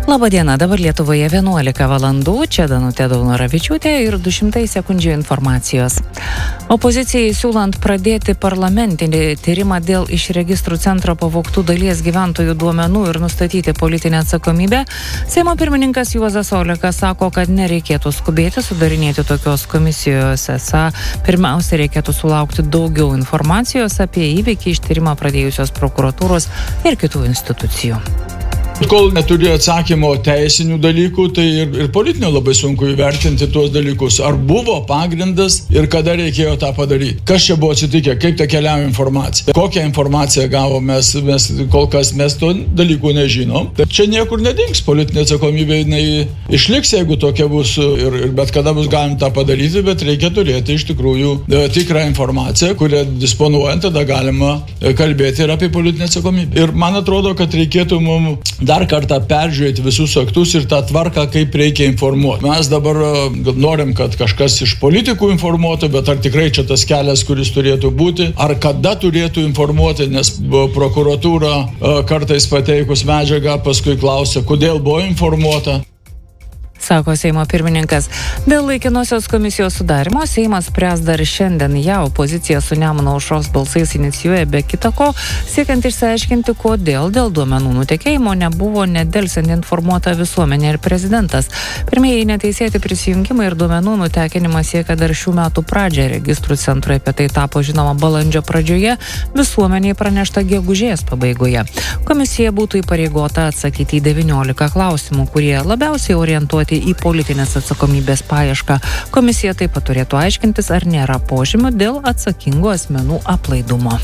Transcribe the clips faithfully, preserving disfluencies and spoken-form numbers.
Labadiena, dabar Lietuvoje vienuolika valandų, čia Danutė Daunoravičiūtė ir du šimtai sekundžių informacijos. Opozicijai siūlant pradėti parlamentinį tyrimą dėl iš registrų centro pavogtų dalies gyventojų duomenų ir nustatyti politinę atsakomybę, Seimo pirmininkas Juozas Olekas sako, kad nereikėtų skubėti sudarinėti tokios komisijos. Esą pirmiausia reikėtų sulaukti daugiau informacijos apie įvykį ištyrimą pradėjusios prokuratūros ir kitų institucijų. Kol neturi atsakymo teisinių dalykų, tai ir, ir politinio labai sunku įvertinti tuos dalykus. Ar buvo pagrindas ir kada reikėjo tą padaryti? Kas čia buvo atsitikę? Kaip ta keliavo informacija? Kokią informaciją gavo mes, mes kol kas mes to dalykų nežinom. Tai čia niekur nedings. Politinė atsakomybė jinai išliks, jeigu tokia bus ir, ir bet kada bus galim tą padaryti, bet reikia turėti iš tikrųjų tikrą informaciją, kurią disponuojant tada galima kalbėti ir apie politinę atsakomybę. Ir man atrodo, kad reikėtų mums dar kartą peržiūrėti visus aktus ir tą tvarką, kaip reikia informuoti. Mes dabar norim, kad kažkas iš politikų informuotų, bet ar tikrai čia tas kelias, kuris turėtų būti, ar kada turėtų informuoti, nes prokuratūra kartais pateikus medžiagą paskui klausia, kodėl buvo informuota. Sako Seimo pirmininkas. Dėl laikinosios komisijos sudarimo Seimas spręs dar šiandien. Ją opozicija su Nemuno aušros balsais inicijuoja be kita ko, siekiant išsiaiškinti, kodėl dėl duomenų nutekėjimo nebuvo nedelsiant informuota visuomenė ir prezidentas. Pirmieji neteisėti prisijungimai ir duomenų nutekinimas siekia dar šių metų pradžią. Registrų centrai apie tai tapo žinoma balandžio pradžioje, visuomeniai pranešta gegužės pabaigoje. Komisija būtų įpareigota atsakyti į devyniolika klausimų, kurie labiausiai orientuoti į politinės atsakomybės paiešką. Komisija taip pat turėtų aiškintis, ar nėra požymių dėl atsakingų asmenų aplaidumo.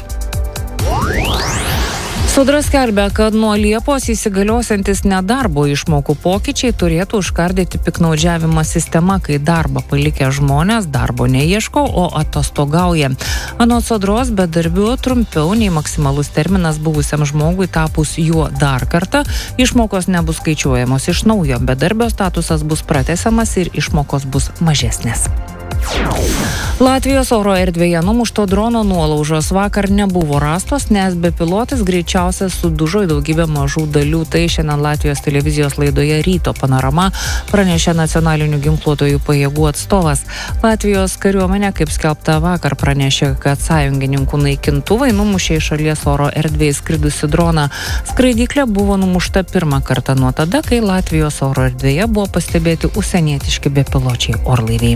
Sodra skelbia, kad nuo Liepos įsigaliosiantis nedarbo išmokų pokyčiai turėtų užkardyti piknaudžiavimą sistema, kai darbą palikę žmonės darbo neieško, o atostogauja. Anot Sodros, bedarbių trumpiau nei maksimalus terminas buvusiam žmogui tapus juo dar kartą, išmokos nebus skaičiuojamos iš naujo, bedarbio statusas bus pratęsiamas ir išmokos bus mažesnės. Latvijos oro erdvėje numušto drono nuolaužos vakar nebuvo rastos, nes bepilotis greičiausiai sudužo į daugybę mažų dalių. Tai šiandien Latvijos televizijos laidoje Ryto panorama pranešė nacionalinių ginkluotojų pajėgų atstovas. Latvijos kariuomenė, kaip skelbta vakar, pranešė, kad sąjungininkų naikintuvai numušė iš šalies oro erdvėje skridusi droną. Skraidyklė buvo numušta pirmą kartą nuo tada, kai Latvijos oro erdvėje buvo pastebėti užsienietiški bepiločiai orlaiviai.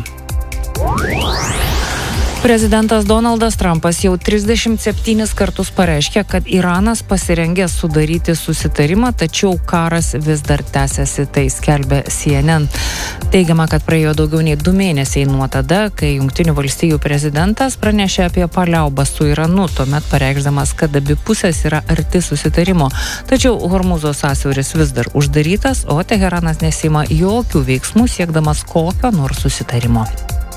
Prezidentas Donaldas Trumpas jau trisdešimt septynis kartus pareiškė, kad Iranas pasirengęs sudaryti susitarimą, tačiau karas vis dar tęsiasi, tai skelbia C N N. Teigiama, kad praėjo daugiau nei du mėnesiai nuo tada, kai Jungtinių valstijų prezidentas pranešė apie paliaubą su Iranu, tuomet pareikšdamas, kad abi pusės yra arti susitarimo. Tačiau Hormūzo sąsiauris vis dar uždarytas, o Teheranas nesiima jokių veiksmų siekdamas kokio nors susitarimo.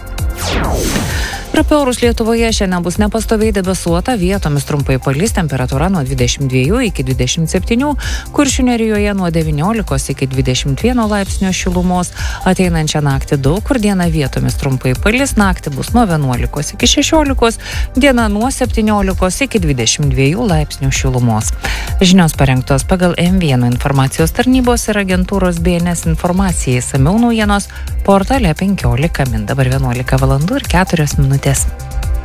Apie orus Lietuvoje šiandien bus nepastoviai debesuota, vietomis trumpai palis, temperatūra nuo dvidešimt dviejų iki dvidešimt septynių, Kuršių nerijoje nuo devyniolikos iki dvidešimt vieno laipsnio šilumos. Ateinančią naktį daug kur dieną vietomis trumpai palis, naktį bus nuo vienuolikos iki šešiolikos, diena nuo septyniolikos iki dvidešimt dviejų laipsnių šilumos. Žinios parengtos pagal M vieną informacijos tarnybos ir agentūros B N S informacijai. Samiau naujienos portale penkiolika min. Dabar vienuolika valandų ir keturios minutės.